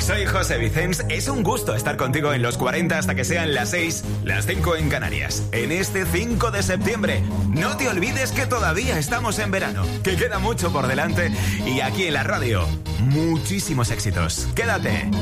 Soy José Vicens. Es un gusto estar contigo en los 40 hasta que sean las 6, las 5 en Canarias. En este 5 de septiembre. No te olvides que todavía estamos en verano, que queda mucho por delante y aquí en la radio, muchísimos éxitos. Quédate.